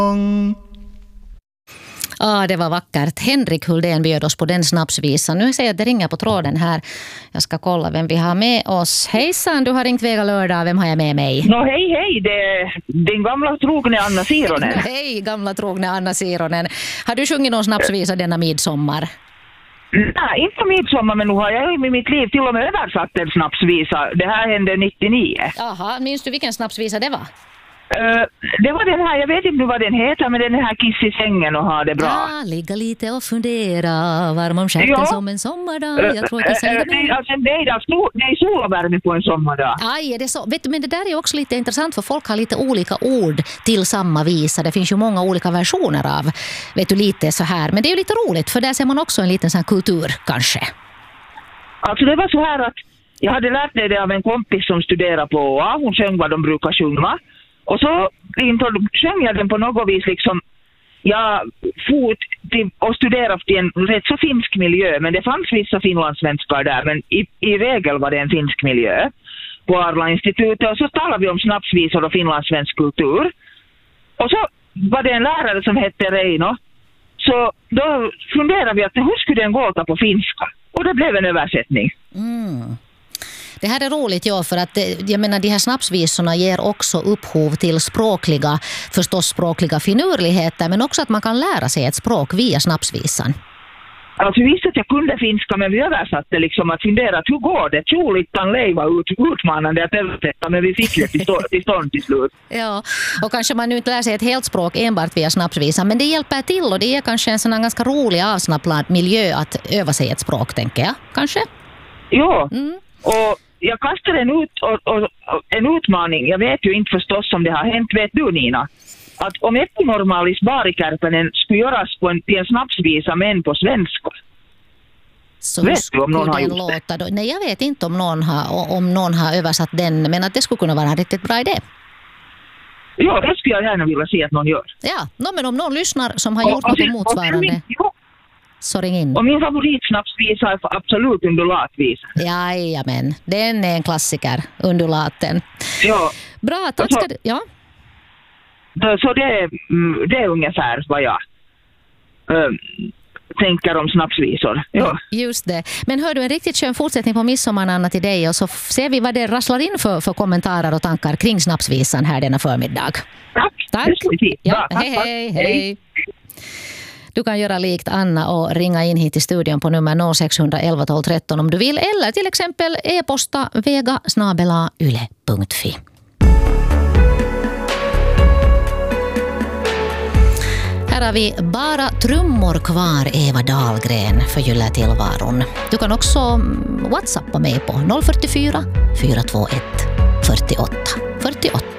Ja, det var vackert. Henrik Huldén bjöd oss på den snapsvisan. Nu säger jag att det ringer på tråden här. Jag ska kolla vem vi har med oss. Hejsan, du har ringt Vega lördag. Vem har jag med mig? Hej, det är din gamla trogne Anna Sironen. Hej, gamla trogne Anna Sironen. Har du sjungit någon snapsvisa denna midsommar? Nej, inte midsommar, men nu har jag i mitt liv till och med översatt en snapsvisa. Det här hände 99. Jaha, minns du vilken snapsvisa det var? Det var den här, jag vet inte vad den heter, men den här Kiss i sängen och ha det bra. Ja, ligga lite och fundera, varm om stjärten som en sommardag. Jag tror att jag säger det med. Alltså, det är sol och värme på en sommardag. Aj, är det så? Vet du, men det där är också lite intressant, för folk har lite olika ord till samma visa. Det finns ju många olika versioner av, vet du, lite så här. Men det är ju lite roligt, för där ser man också en liten sån här kultur, kanske. Alltså det var så här att jag hade lärt mig det av en kompis som studerar på OA. Hon sjöng vad de brukar sjunga. Och så sjöng jag den på något vis liksom, jag fot och studerade i en rätt så finsk miljö, men det fanns vissa finlandssvenskar där, men i regel var det en finsk miljö på Arla-institutet, och så talade vi om snapsvisor och finlandssvensk kultur. Och så var det en lärare som hette Reino, så då funderade vi att hur skulle den gå på finska, och det blev en översättning. Det här är roligt, ja, för att jag menar, de här snapsvisorna ger också upphov till språkliga finurligheter, men också att man kan lära sig ett språk via snapsvisan. Alltså visst att jag kunde finska, men vi översatte liksom att fundera att hur går det? Tjolittan leiva utmanande att översätta, men vi fick ju till stånd till slut. Ja, och kanske man nu inte lär sig ett helt språk enbart via snapsvisan, men det hjälper till, och det är kanske en sån här ganska rolig avslappnad miljö att öva sig ett språk, tänker jag, kanske? Ja, och jag kastar en utmaning. Jag vet ju inte förstås om det har hänt. Vet du, Nina, att om Epinormalis Baarikärpänen skulle göras till en snapsvisa men på svenska? Så vet du om någon har gjort det? Nej, jag vet inte om någon har översatt den, men att det skulle kunna vara en riktigt bra idé. Ja, det skulle jag gärna vilja se att någon gör. Ja, men om någon lyssnar som har gjort något motsvarande... Så ring in. Och min favoritsnapsvisa är absolut undulatvisa. Jajamän, den är en klassiker, undulaten. Ja. Bra, tack ska du... Ja. Så det är ungefär vad jag tänker om snapsvisor. Ja. Just det. Men hör du, en riktigt skön fortsättning på midsommar, Anna, till dig, och så ser vi vad det rasslar in för kommentarer och tankar kring snapsvisan här denna förmiddag. Tack. Ja, hej. Du kan göra likt Anna och ringa in hit till studion på nummer 0611 12 13 om du vill, eller till exempel e-posta vega@yle.fi. Här har vi bara trummor kvar, Eva Dahlgren, förgyller tillvaron. Du kan också WhatsAppa mig på 044 421 48 48.